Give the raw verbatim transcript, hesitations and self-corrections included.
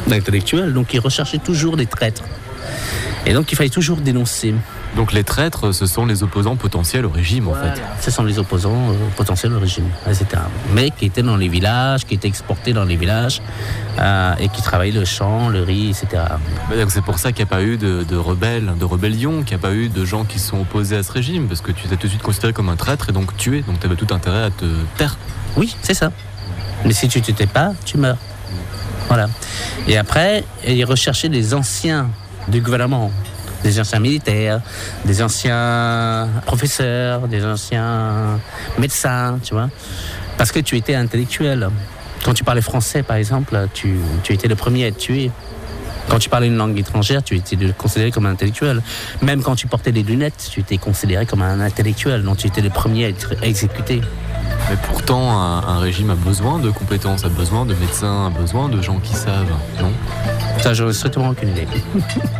d'intellectuels, donc ils recherchaient toujours des traîtres. Et donc il fallait toujours dénoncer. Donc les traîtres, ce sont les opposants potentiels au régime, en Voilà. fait. Ce sont les opposants euh, potentiels au régime, et cetera. Mais qui étaient dans les villages, qui étaient exportés dans les villages, euh, et qui travaillaient le champ, le riz, et cetera. Bah, donc c'est pour ça qu'il n'y a pas eu de, de rebelles, de rébellion, qu'il n'y a pas eu de gens qui se sont opposés à ce régime, parce que tu t'es tout de suite considéré comme un traître et donc tué, donc tu avais tout intérêt à te taire. Oui, c'est ça. Mais si tu ne te tais pas, tu meurs. Voilà. Et après, ils recherchaient les anciens du gouvernement. Des anciens militaires, des anciens professeurs, des anciens médecins, tu vois. Parce que tu étais intellectuel. Quand tu parlais français, par exemple, tu, tu étais le premier à être tué. Quand tu parlais une langue étrangère, tu étais considéré comme un intellectuel. Même quand tu portais des lunettes, tu étais considéré comme un intellectuel. Donc tu étais le premier à être exécuté. Mais pourtant, un, un régime a besoin de compétences, a besoin de médecins, a besoin de gens qui savent, non ? Ça, j'aurais strictement aucune idée.